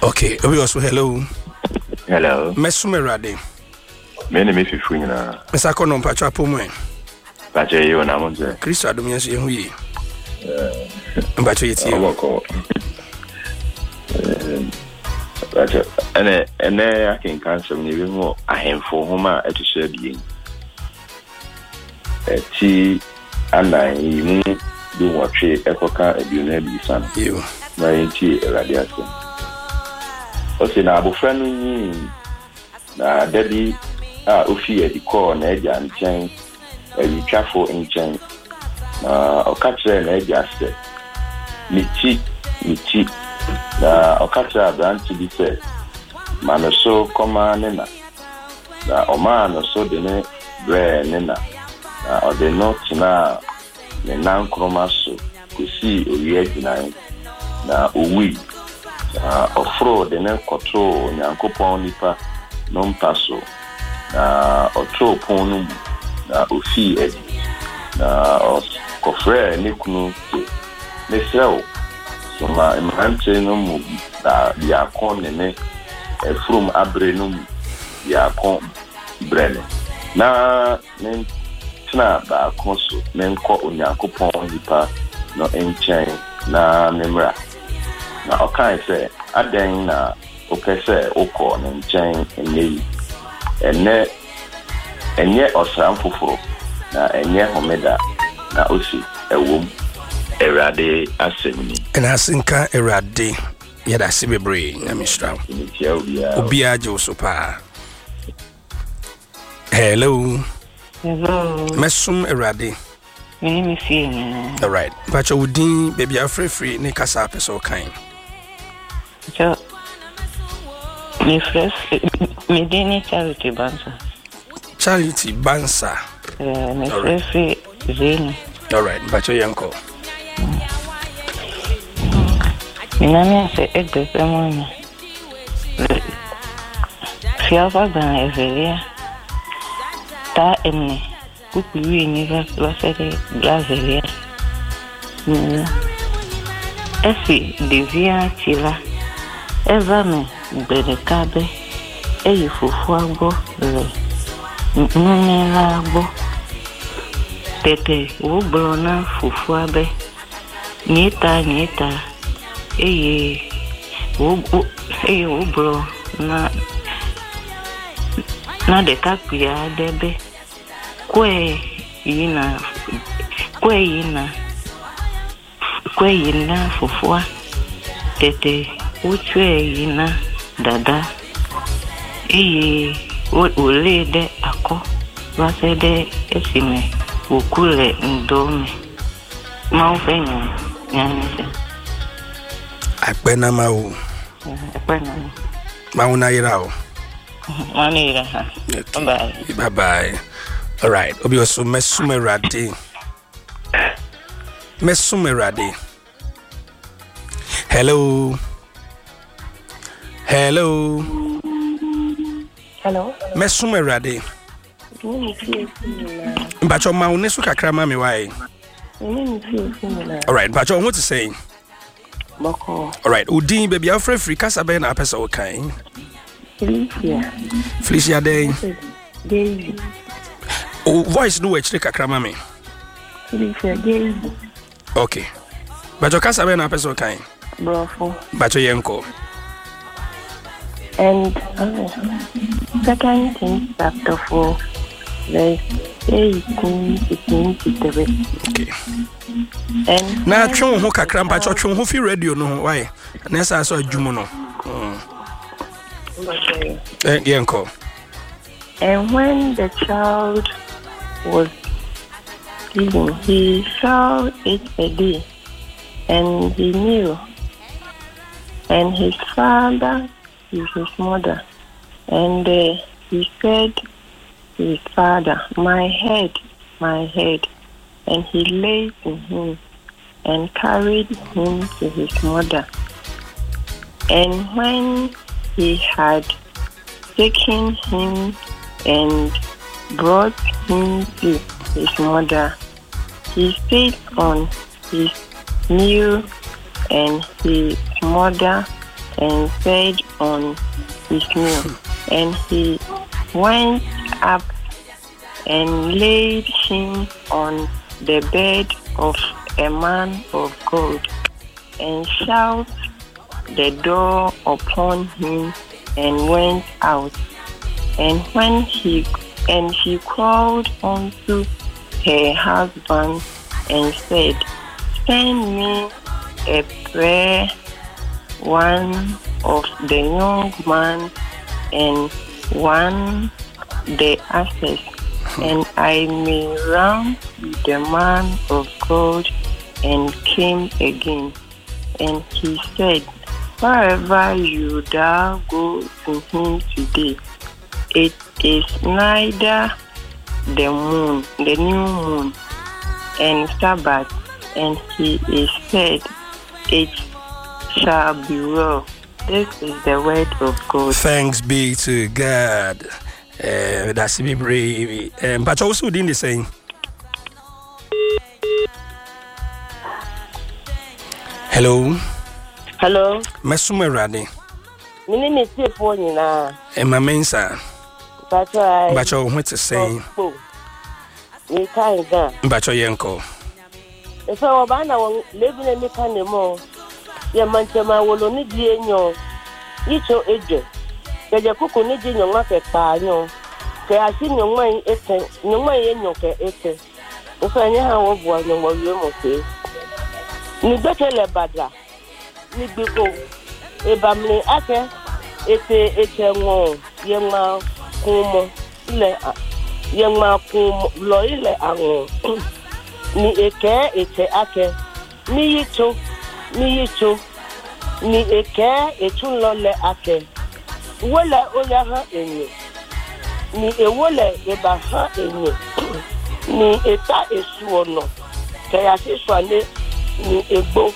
Okay, we also hello. Hello. Mesumerade. Me name is Fifuina. Mesako no pacha pomwe. Pacha yo na monze. Kristo adom yesu yehu yi. Pacha yeti. Pacha ene akin cancel ni bi mo ahemfo homa etuso bi. Ti anan yi bi watwe ekoka aduona bi san. Yo. Na yiti radiation. Ose na abofra no nyi na daddy ofi e di call na eja nchen e twafo nchen na okatre na eja se miti na okatre branch bi se mano so koma ne na oma no so de ne bre ne na ode not na ne nan kroma so kusi owie ginan na owi ofro de ne kotro nyankopon nipa no mpaso na otro pon no na ofi edi na kofre ne kunu ne srew so ma imante no mu da ya kon ne from abre no mu ya kon brele na ne tna ba konso ne nko onyankopon nipa no enchen na memra na okan se aden na opese oko ne nchen enyi enye osram foforo na enye homeda na osi ewom erade asemni na asinka erade yada sibebre na mistra obia je osopa. Hello mesum erade me see. All right, but you wudin baby free ne kasa peso kind. So me fresh me dini Charity Bansa. Charity Bansa. Me fresh zini. All right, but you yanko. Minami se egbe pemoni. Fiava ban evelia. Ta enne. Kukuwi ni va sere blazelia. Esi devia chila. Eva me bedekabe. Eyi fufu agbo le. Nene la agbo. Tete ubro na fufu abe. Nyeta. Eyi ubro na dekapia debe. Kwe yina fufua tete uchwe yina dada iyi ole de ako wase de esime ukule ndome maufenya nyanyese akpena mawu mauna irao manira ha bye. All right, obi oso mesumerade. Hello. Mesumerade. Mbacho ma unesu kakra ma me why. All right, Mbacho what to say? Boko. All right, udin baby free kasa be na pesa o kan. Felicia day. Daisy. Oh, voice no actually kakra ma me. Felicia Daisy. Okay. Bacho kasa be na pesa o kan. Brofo. Bacho yenko. And 2 Kings chapter 4 verse 18 to 23. Okay. And na twon ho kakra bacho twon ho fi radio no why na esa so adwumo no. Yenko. And when the child was given, he shall eat a day, and he knew, and his father is his mother, and he said to his father, my head, and he laid in him, and carried him to his mother. And when he had taken him and brought him to his mother, he sat on his mule, and his mother and fed on his meal. And he went up and laid him on the bed of a man of God, and shut the door upon him, and went out. And when she called unto her husband and said, Send me a prayer, one of the young man and one the asses, and I may run the man of God and came again. And he said, Wherever you thou go to him today, it is neither the new moon, and Sabbath, and he is said, It shall be well. This is the word of God. Thanks be to God. That's me brave. But also didn't say. Hello. Hello. Mesuma Radi. My name is Tifonina. My mensa. But you want to say? We can't go. But your uncle. If I were living in the Canemo, your Mantama will only be in your little agent. The cook only in your market by you. They are seeing your way, no way in your care. If I know how one you must say. You better let Badra. You be go. If I'm the actor, it's a more young man, young man, loyal, ni eke ake ni yicho ni eke lole ake wala oya ha enye ni ewole eba ha enye ni eta esu ono kaya siswane ni egbo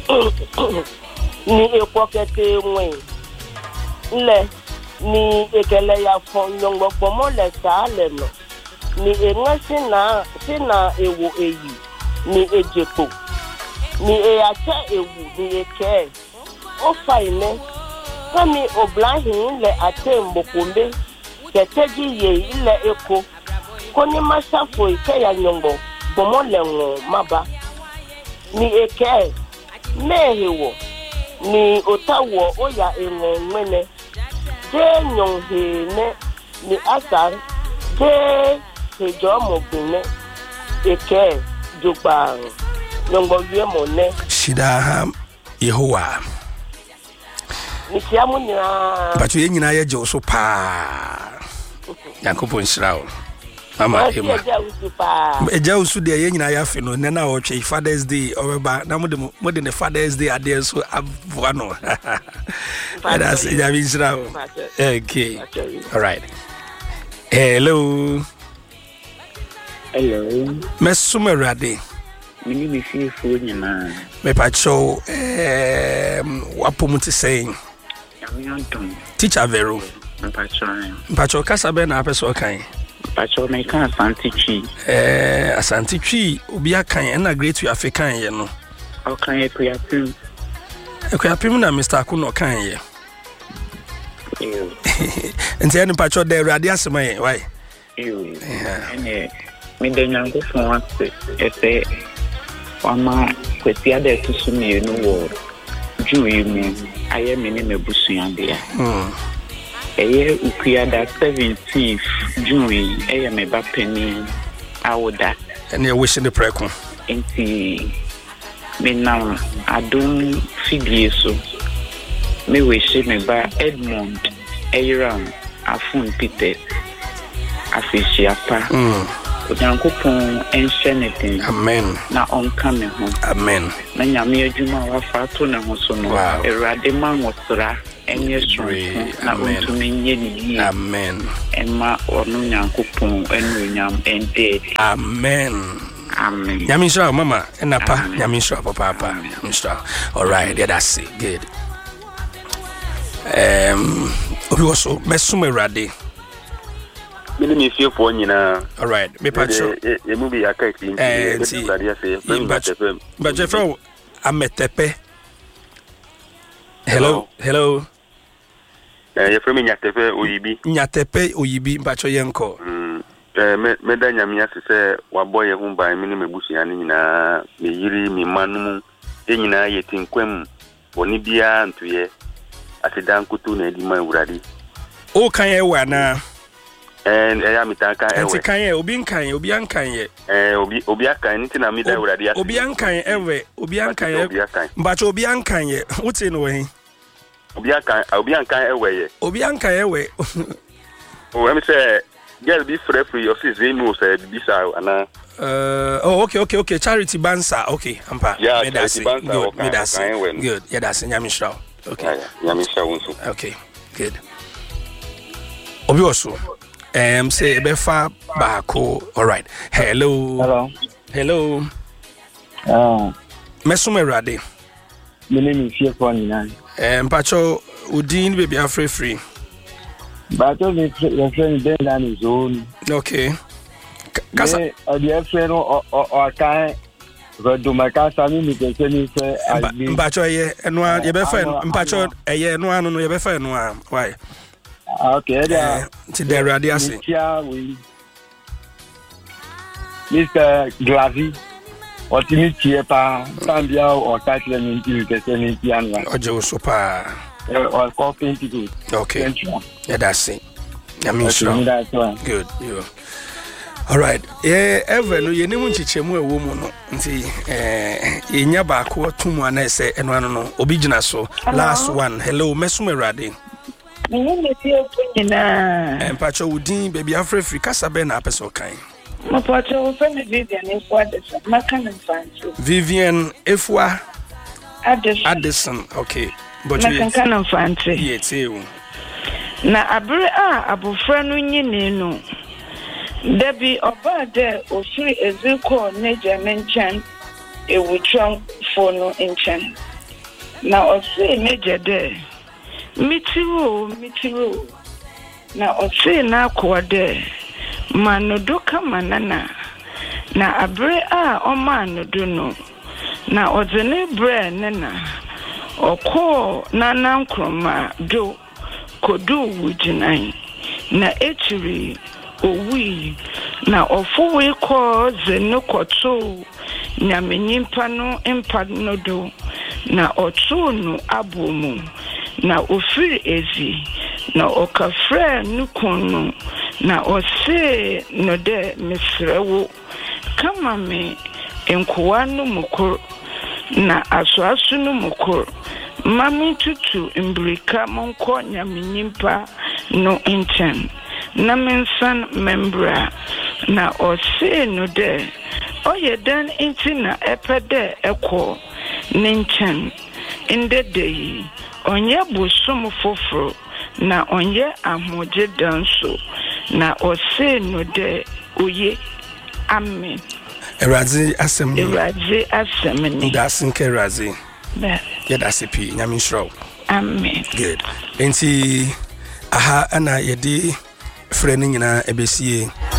ni epokete nwe le ni ekele ya fon yongbo mo le sa le no ni enwesi na ewo eyi ni ejepo ni eyacha ewu ni eke o faile kami oblahin le atembo kombe keteji ye ile eko koni masafo ike ya nyongo bomo lenwo maba ni eke mehewo ni otawo oya enwo nwene de nyonhe ne ni asar de Ejo mo bine eke jogba nyongo wie mo ne shida Yehowa ni siamu nyina but ye nyina ye je so pa Yakobon Shirao mama ema eja usu de ye nyina ya fe no ne na o twe Father's Day obeba na mo de ne Father's Day ade so avoa no that's eja bi Shirao. Okay, all right. Hello. Mesuma Radi. Mini me feel for you na. Me pacho wapomuti saying. Teacher Vero. Me pacho kasa be na apeso kan. Pacho me kan Asante Twi. Asante Twi obi akan na Great African ye no. O kan e Kuyapim. Kuyapim na Mr. Akuno kan ye. Nti ene pacho de Radi asema ye, why? Ene me de nyango fun ase ese wama kwesi ade susumi no wo juyi mu aye me ne mebusuan de ya eye ukuada 17th June eye me ba pani awoda ene wish ne preko enti me na adom fidie so me wish me ba Edmond Eyram Afun Peter Afishiapa Ojankopon enhyeneten amen na onka me ho amen na nyame adwuma wa fa to ne ho so no erade ma ngosra enye so na ontumi nye ni amen emma onu nyankopon enunyam ende amen amen nyame shira mama enapa nyame shira papa nyame shira. All right, yeah, that's it. Good. Obi also Mesuma Radi. Me feel for nyina. All right, me pacho e mu bi akaki but Jeffrey Ametepe Hello. You from Nyatepe Oyibi? Nyatepe Oyibi, Bacho Yanko. Meda Nyamia say, wa boy whom by minimum bushani na me yiri me manu, Enina yetin quem, Bonibia and to ye, Asidan Kutu Nedima Uradi. O Kanye Wana. And I am Itaka, Kanye, Obianka, Obiaka, anything I made already. Obianka, but Obianka, what's in a way? Obianka away. Oh, let me say, get be free of his name, said Bisa, and okay. Charity Bansa, okay, Ampa. Yeah, Charity Bansa, good. Yeah, that's in Yamisha. Okay, Yamisha, okay, good. Obioso. Say Befa Bako. All right. Hello. Mesume Rade. My name is Fiaponina. Pacho Udin baby are free. But your friend Ben is own. Okay. Casa or the friend or kind. But do my casa mean to say Pacho and one you be friend Pacho a year no one you be friend one. Why? Okay, today radiasi. Mr. Glavi, or Timothy Pa, Sambia or Catalan into the Senate or Joe Sopa or coffee to do. Okay, yeah, that's it. I mean, good, you. All right, ever no, you never teach him a woman. In your back, what 2 months say, and one no, Obijina so. Last one, hello, Mesume Radi. And Pacho Udin, baby, Afre Free Casabena, Peso kind. My Pacho, Vivian, if what is Macan and Fancy. Vivian, if what Addison, okay, but you can fancy. Yes, you. Now, Abu Franu, no. Debbie Oba there, or free a Zuko, Nature mention a witchon for no ancient. Now, I say Major there. Mitiro. Na ose na kwode manodoka manana na abre a omanodo no na ozene bre nena okọ na nankroma do kodu wujinan na etiri owi na ofuwe ko zenokoto nyamenyimpa no empano do na otunu abumu na ofiri ezi na okafre nukunu na ose no de misrewo kama me enkuwa no mukuru na aswasu no mukuru mami tutu imbrika monko nyamenyimpa no inchen na mensan membra na ose no de oye dan inti na epede eko ninchen inde dey onye busum foforo na onye amoje danso na ose no de oye amen. Erazi asem ni dasin ke erazi ya dasipi nyame shro amen. Good. Enti aha ana yedi frɛ no nyina ebesie